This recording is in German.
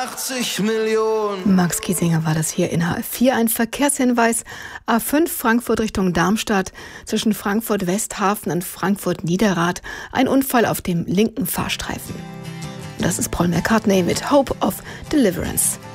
80 Millionen. Max Giesinger war das hier in HR4. Ein Verkehrshinweis. A5 Frankfurt Richtung Darmstadt. Zwischen Frankfurt Westhafen und Frankfurt Niederrad. Ein Unfall auf dem linken Fahrstreifen. Das ist Paul McCartney mit Hope of Deliverance.